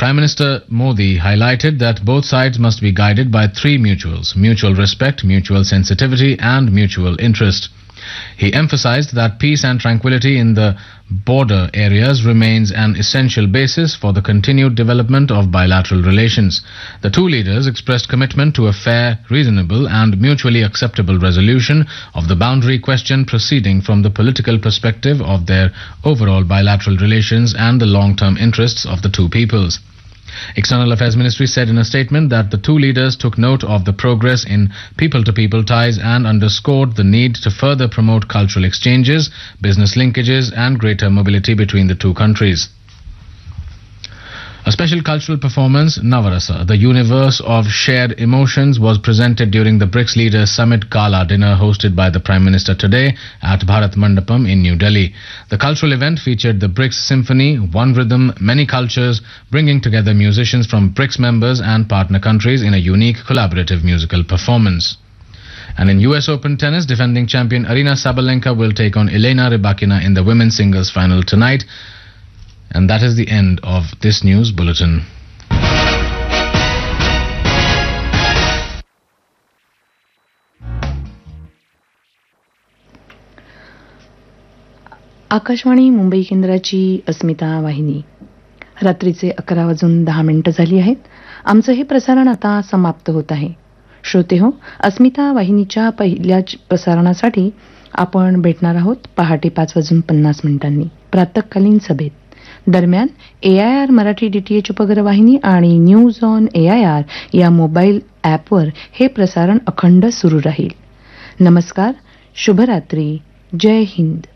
Prime Minister Modi highlighted that both sides must be guided by three mutuals: mutual respect, mutual sensitivity and mutual interest. He emphasized that peace and tranquility in the border areas remains an essential basis for the continued development of bilateral relations. The two leaders expressed commitment to a fair, reasonable and mutually acceptable resolution of the boundary question proceeding from the political perspective of their overall bilateral relations and the long-term interests of the two peoples. External Affairs Ministry said in a statement that the two leaders took note of the progress in people-to-people ties and underscored the need to further promote cultural exchanges, business linkages and greater mobility between the two countries. A special cultural performance, Navarasa, the universe of shared emotions, was presented during the BRICS Leaders Summit Gala dinner hosted by the Prime Minister today at Bharat Mandapam in New Delhi. The cultural event featured the BRICS Symphony, One Rhythm, Many Cultures, bringing together musicians from BRICS members and partner countries in a unique collaborative musical performance. And in US Open tennis, defending champion Aryna Sabalenka will take on Elena Rybakina in the women's singles final tonight. And that is the end of this news bulletin. Akashvani Mumbai केंद्राची अस्मिता वाहिनी. रात्रीचे 11:10 झाली आहेत. आमचं हे प्रसारण आता समाप्त होत आहे. श्रोते हो, अस्मिता वाहिनीच्या पहिल्या प्रसारणासाठी आपण भेटणार आहोत पहाटे 5:50 प्रातःकालीन सभेत. दरम्यान AIR मराठी DTH उपग्रहवाहिनी आणि न्यूज ऑन AIR या मोबाईल ॲपवर हे प्रसारण अखंड सुरू राहील. नमस्कार, शुभरात्री, जय हिंद.